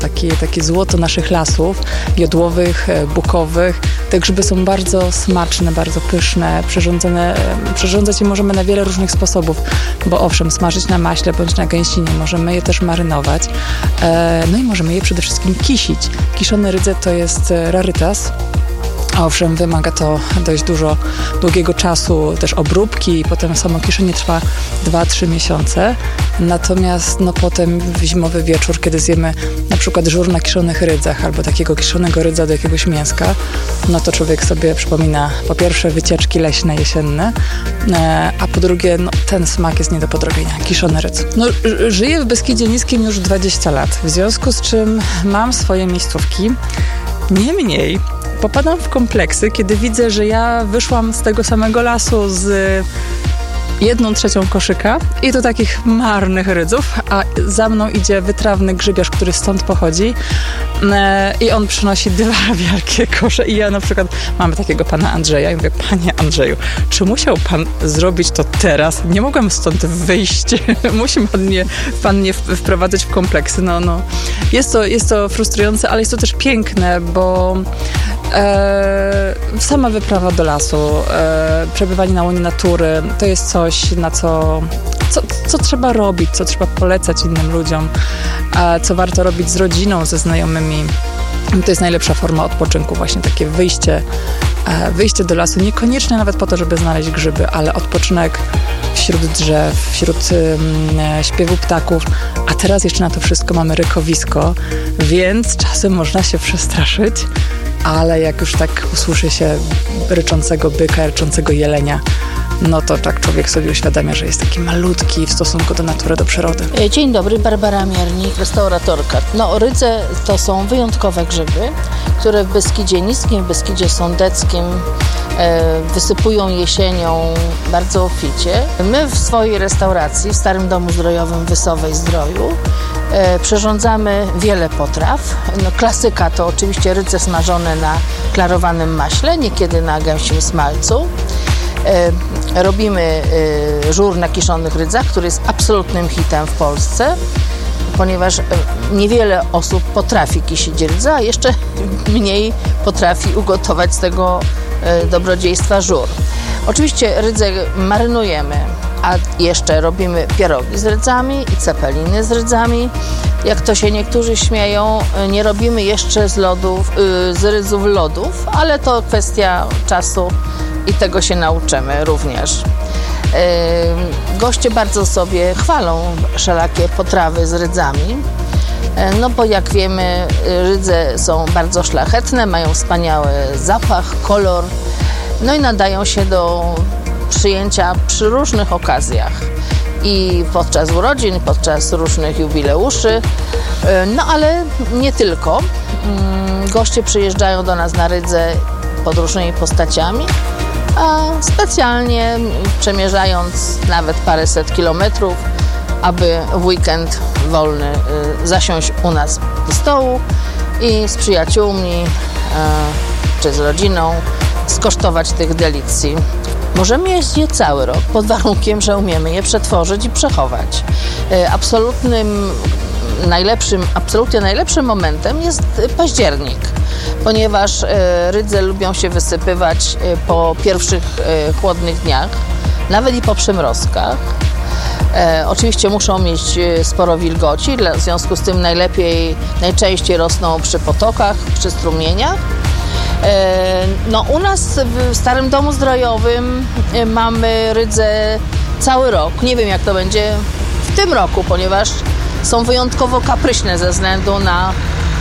takie złoto naszych lasów jodłowych, bukowych. Te grzyby są bardzo smaczne, bardzo pyszne, przyrządzać je możemy na wiele różnych sposobów, bo owszem, smażyć na maśle bądź na gęsinie, możemy je też marynować, no i możemy je przede wszystkim kisić. Kiszone rydze to jest rarytas. Owszem, wymaga to dość długiego czasu, też obróbki i potem samo kiszenie trwa 2-3 miesiące. Natomiast potem w zimowy wieczór, kiedy zjemy na przykład żur na kiszonych rydzach albo takiego kiszonego rydza do jakiegoś mięska, no to człowiek sobie przypomina po pierwsze wycieczki leśne, jesienne, a po drugie ten smak jest nie do podrobienia. Kiszony rydz. Żyję w Beskidzie Niskim już 20 lat, w związku z czym mam swoje miejscówki. Niemniej popadam w kompleksy, kiedy widzę, że ja wyszłam z tego samego lasu z 1/3 koszyka i to takich marnych rydzów, a za mną idzie wytrawny grzybiarz, który stąd pochodzi i on przynosi 2 wielkie kosze i ja na przykład mamy takiego pana Andrzeja i mówię: panie Andrzeju, czy musiał pan zrobić to teraz? Nie mogłam stąd wyjść. Musi pan mnie wprowadzać w kompleksy. Jest to frustrujące, ale jest to też piękne, bo sama wyprawa do lasu, przebywanie na łonie natury, to jest coś, na co trzeba robić, co trzeba polecać innym ludziom, co warto robić z rodziną, ze znajomymi. To jest najlepsza forma odpoczynku, właśnie takie wyjście do lasu, niekoniecznie nawet po to, żeby znaleźć grzyby, ale odpoczynek wśród drzew, wśród śpiewu ptaków, a teraz jeszcze na to wszystko mamy rykowisko, więc czasem można się przestraszyć, ale jak już tak usłyszy się ryczącego byka, ryczącego jelenia, no to tak człowiek sobie uświadamia, że jest taki malutki w stosunku do natury, do przyrody. Dzień dobry, Barbara Miernik, restauratorka. Rydze to są wyjątkowe grzyby, które w Beskidzie Niskim, w Beskidzie Sądeckim wysypują jesienią bardzo obficie. My w swojej restauracji, w Starym Domu Zdrojowym Wysowej Zdroju, przyrządzamy wiele potraw. Klasyka to oczywiście rydze smażone na klarowanym maśle, niekiedy na gęsim smalcu. Robimy żur na kiszonych rydzach, który jest absolutnym hitem w Polsce, ponieważ niewiele osób potrafi kisić rydza, a jeszcze mniej potrafi ugotować z tego dobrodziejstwa żur. Oczywiście rydze marynujemy, a jeszcze robimy pierogi z rydzami i cepeliny z rydzami. Jak to się niektórzy śmieją, nie robimy jeszcze z rydzów lodów, ale to kwestia czasu i tego się nauczymy również. Goście bardzo sobie chwalą wszelakie potrawy z rydzami, bo jak wiemy, rydze są bardzo szlachetne, mają wspaniały zapach, kolor, i nadają się do przyjęcia przy różnych okazjach i podczas urodzin, podczas różnych jubileuszy, ale nie tylko. Goście przyjeżdżają do nas na rydze pod różnymi postaciami, a specjalnie przemierzając nawet paręset kilometrów, aby w weekend wolny zasiąść u nas do stołu i z przyjaciółmi czy z rodziną skosztować tych delicji. Możemy jeść je cały rok, pod warunkiem, że umiemy je przetworzyć i przechować. Absolutnie najlepszym momentem jest październik, ponieważ rydze lubią się wysypywać po pierwszych chłodnych dniach, nawet i po przymrozkach. Oczywiście muszą mieć sporo wilgoci, w związku z tym najczęściej rosną przy potokach, przy strumieniach. U nas w Starym Domu Zdrojowym mamy rydze cały rok. Nie wiem, jak to będzie w tym roku, ponieważ są wyjątkowo kapryśne ze względu na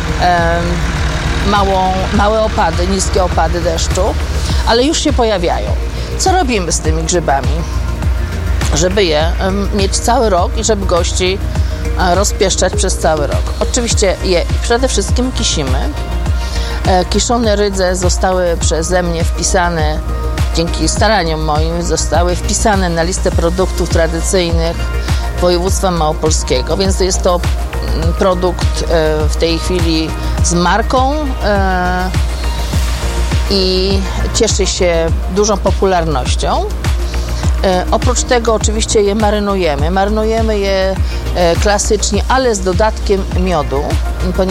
małe opady, niskie opady deszczu, ale już się pojawiają. Co robimy z tymi grzybami? Żeby je mieć cały rok i żeby gości rozpieszczać przez cały rok. Oczywiście je przede wszystkim kisimy. Kiszone rydze zostały przeze mnie wpisane, dzięki staraniom moim, zostały wpisane na listę produktów tradycyjnych województwa małopolskiego, więc jest to produkt w tej chwili z marką i cieszy się dużą popularnością. Oprócz tego oczywiście je marynujemy. Marynujemy je klasycznie, ale z dodatkiem miodu,